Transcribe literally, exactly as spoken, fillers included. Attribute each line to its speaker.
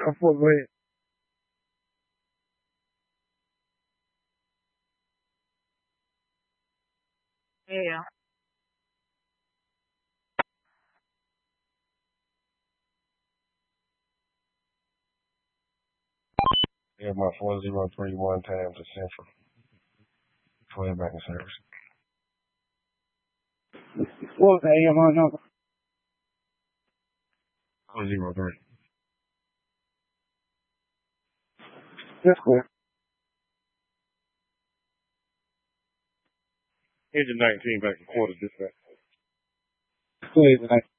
Speaker 1: Come forward, go ahead.
Speaker 2: Yeah.
Speaker 1: Yeah, my four zero three one times the central. Twelve back in service. What was the A M R number? Four zero three. That's clear. Engine nineteen back in quarter dispatch. Clear tonight.